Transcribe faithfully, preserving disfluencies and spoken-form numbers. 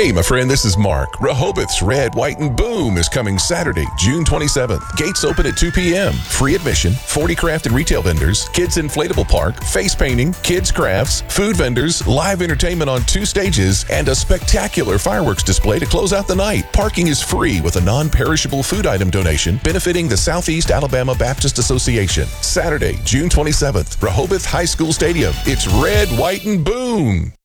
Hey, my friend, this is Mark. Rehoboth's Red, White, and Boom is coming Saturday, June twenty-seventh. Gates open at two p.m. Free admission, forty craft and retail vendors, kids inflatable park, face painting, kids crafts, food vendors, live entertainment on two stages, and a spectacular fireworks display to close out the night. Parking is free with a non-perishable food item donation benefiting the Southeast Alabama Baptist Association. Saturday, June twenty-seventh, Rehoboth High School Stadium. It's Red, White, and Boom.